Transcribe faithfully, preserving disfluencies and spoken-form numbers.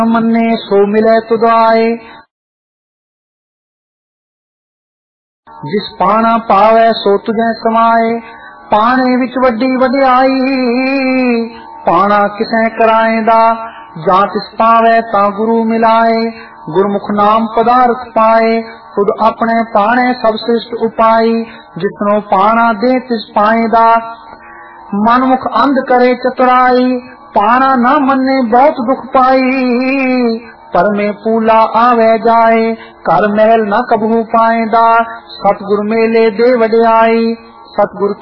मन्ने सो मिले तुदाए, जिस पाना पावे सो तुझे समाए। पाने विच वड्डी वड्याई, पाना किसे कराएदा, जां तिस पावे ता गुरु मिलाए। गुरमुख नाम पदार्थ पाए, खुद अपने पाने सब श्रेष्ठ उपाय। जिसनो पाना दे तिस पाएदा, मनमुख अंध करे चतुराई। पाना न मन्ने बहुत दुख पाई, पर में पूला आवे जाए। कर महल न कबहू पाएदा, सतगुर मेले दे वड्याई। सतगुर